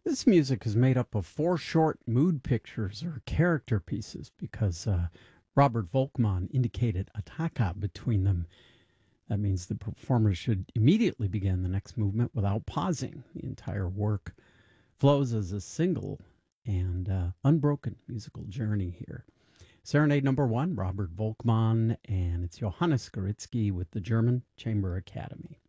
This music is made up of four short mood pictures or character pieces because Robert Volkmann indicated attacca between them. That means the performer should immediately begin the next movement without pausing. The entire work flows as a single and unbroken musical journey here. Serenade number one, Robert Volkmann, and it's Johannes Goritzky with the German Chamber Academy.